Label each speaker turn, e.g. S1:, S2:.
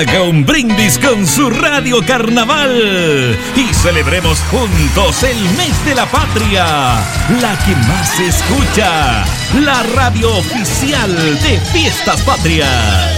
S1: Haga un brindis con su Radio Carnaval y celebremos juntos el mes de la patria, la que más se escucha, la radio oficial de Fiestas Patrias.